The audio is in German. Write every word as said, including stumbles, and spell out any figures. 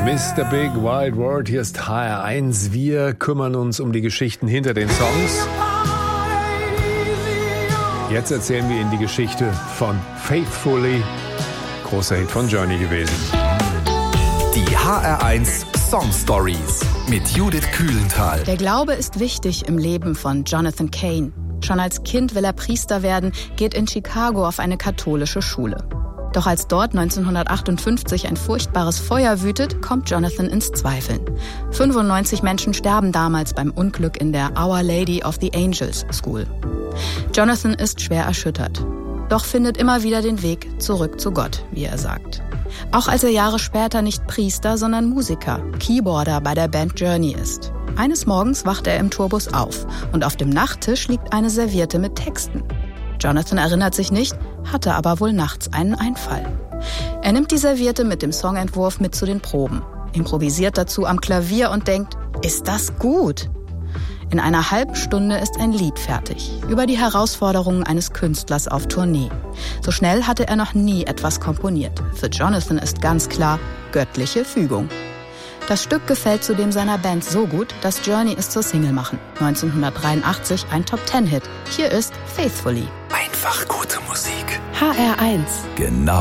Mister Big Wild World, hier ist H R eins. Wir kümmern uns um die Geschichten hinter den Songs. Jetzt erzählen wir Ihnen die Geschichte von Faithfully, großer Hit von Journey gewesen. Die H R eins Song Stories mit Judith Kühlenthal. Der Glaube ist wichtig im Leben von Jonathan Cain. Schon als Kind will er Priester werden, geht in Chicago auf eine katholische Schule. Doch als dort neunzehnhundertachtundfünfzig ein furchtbares Feuer wütet, kommt Jonathan ins Zweifeln. fünfundneunzig Menschen sterben damals beim Unglück in der Our Lady of the Angels School. Jonathan ist schwer erschüttert, doch findet immer wieder den Weg zurück zu Gott, wie er sagt. Auch als er Jahre später nicht Priester, sondern Musiker, Keyboarder bei der Band Journey ist. Eines Morgens wacht er im Tourbus auf und auf dem Nachttisch liegt eine Serviette mit Texten. Jonathan erinnert sich nicht, hatte aber wohl nachts einen Einfall. Er nimmt die Serviette mit dem Songentwurf mit zu den Proben, improvisiert dazu am Klavier und denkt, ist das gut? In einer halben Stunde ist ein Lied fertig, über die Herausforderungen eines Künstlers auf Tournee. So schnell hatte er noch nie etwas komponiert. Für Jonathan ist ganz klar, göttliche Fügung. Das Stück gefällt zudem seiner Band so gut, dass Journey es zur Single machen. neunzehnhundertdreiundachtzig ein Top-Ten-Hit. Hier ist Faithfully. Einfach gute Musik. H R eins. Genau